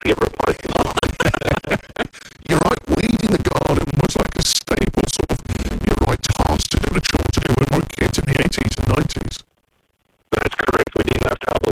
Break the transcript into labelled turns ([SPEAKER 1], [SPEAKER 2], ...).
[SPEAKER 1] give her a parking lot.
[SPEAKER 2] You're right, weeding the garden was like a staple sort of, you're right, task to do, a chore to do when we were kids in the 80s and 90s.
[SPEAKER 1] That's correct. We didn't have to have